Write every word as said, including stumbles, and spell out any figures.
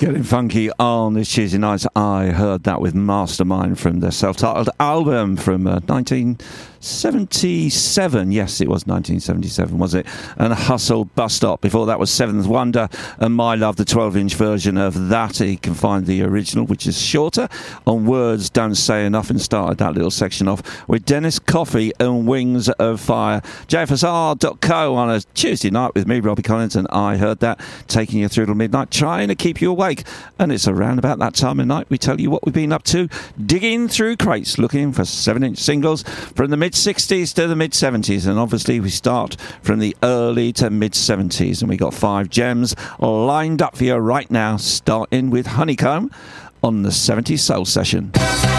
Getting funky on this Tuesday night. I heard that with Mastermind from the self-titled album from uh, nineteen seventy-seven. Yes, it was nineteen seventy-seven, was it? And Hustle Bus Stop. Before that was Seventh Wonder and My Love, the twelve-inch version of that. You can find the original, which is shorter, on Words Don't Say Enough, and started that little section off with Dennis Coffey and Wings of Fire. J F S R dot co on a Tuesday night with me, Robbie Collins, and I heard that, taking you through till midnight, trying to keep you awake. And it's around about that time of night we tell you what we've been up to, digging through crates, looking for seven-inch singles from the mid-sixties to the mid-seventies. And obviously we start from the early to mid-seventies. And we got five gems lined up for you right now, starting with Honeycomb on the seventies Soul Session.